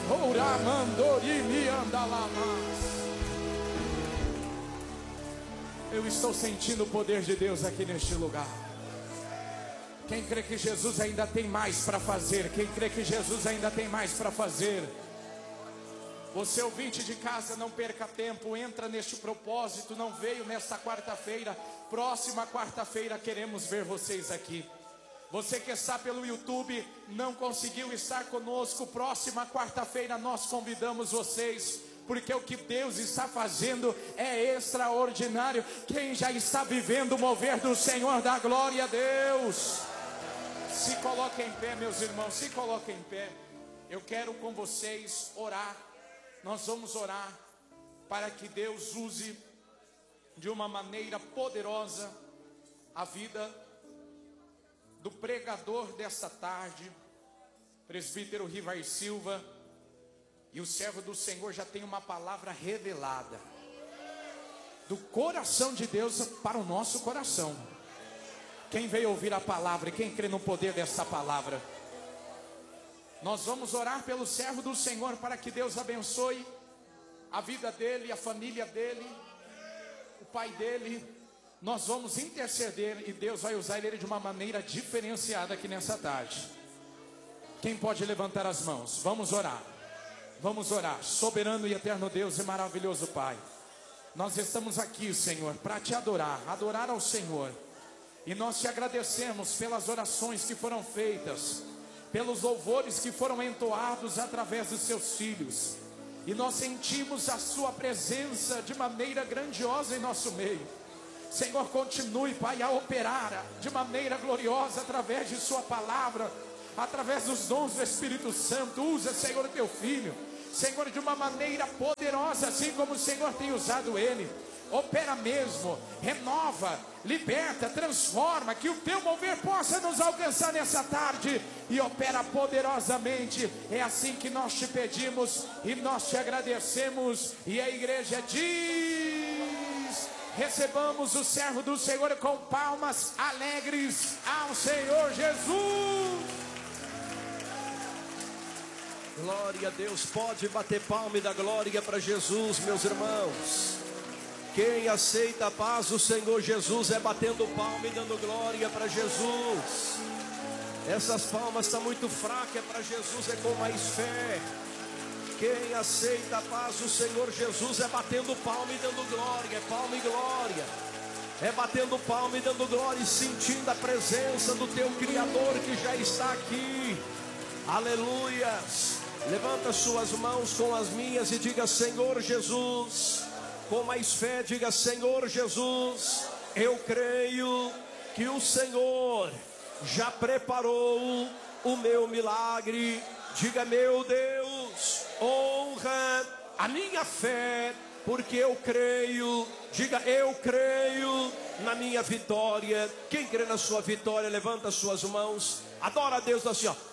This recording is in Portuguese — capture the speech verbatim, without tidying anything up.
Eu estou sentindo o poder de Deus aqui neste lugar. Quem crê que Jesus ainda tem mais para fazer? Quem crê que Jesus ainda tem mais para fazer? Você ouvinte de casa, não perca tempo, entra neste propósito. Não veio nesta quarta-feira, próxima quarta-feira queremos ver vocês aqui. Você que está pelo YouTube, não conseguiu estar conosco, próxima quarta-feira nós convidamos vocês, porque o que Deus está fazendo é extraordinário. Quem já está vivendo o mover do Senhor, da glória a Deus. Se coloquem em pé, meus irmãos, se coloquem em pé. Eu quero com vocês orar. Nós vamos orar para que Deus use de uma maneira poderosa a vida do pregador desta tarde, presbítero Rivar Silva. E o servo do Senhor já tem uma palavra revelada do coração de Deus para o nosso coração. Quem veio ouvir a palavra e quem crê no poder dessa palavra? Nós vamos orar pelo servo do Senhor para que Deus abençoe a vida dele, a família dele, o pai dele. Nós vamos interceder e Deus vai usar ele de uma maneira diferenciada aqui nessa tarde. Quem pode levantar as mãos? Vamos orar. Vamos orar. Soberano e eterno Deus e maravilhoso Pai, nós estamos aqui, Senhor, para te adorar, adorar ao Senhor. E nós te agradecemos pelas orações que foram feitas, pelos louvores que foram entoados através dos seus filhos. E nós sentimos a sua presença de maneira grandiosa em nosso meio. Senhor, continue, Pai, a operar de maneira gloriosa através de sua palavra, através dos dons do Espírito Santo. Usa, Senhor, teu filho, Senhor, de uma maneira poderosa, assim como o Senhor tem usado ele. Opera mesmo, renova, liberta, transforma, que o teu mover possa nos alcançar nessa tarde, e opera poderosamente. É assim que nós te pedimos e nós te agradecemos. E a igreja diz: recebamos o servo do Senhor com palmas alegres ao Senhor Jesus. Glória a Deus. Pode bater palma e dar glória para Jesus, meus irmãos. Quem aceita a paz do Senhor Jesus é batendo palma e dando glória para Jesus. Essas palmas estão muito fracas, é para Jesus, é com mais fé. Quem aceita a paz do Senhor Jesus é batendo palma e dando glória, é palma e glória. É batendo palma e dando glória e sentindo a presença do teu Criador que já está aqui. Aleluias. Levanta suas mãos com as minhas e diga: Senhor Jesus. Com mais fé, diga: Senhor Jesus, eu creio que o Senhor já preparou o meu milagre. Diga: meu Deus, honra a minha fé, porque eu creio. Diga: eu creio na minha vitória. Quem crê na sua vitória, levanta suas mãos, adora a Deus assim, ó.